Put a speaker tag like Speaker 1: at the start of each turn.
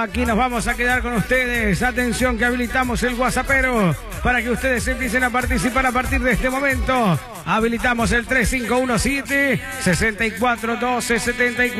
Speaker 1: Aquí nos vamos a quedar con ustedes. Atención que habilitamos el WhatsAppero para que ustedes empiecen a participar a partir de este momento. Habilitamos el 3517-641274.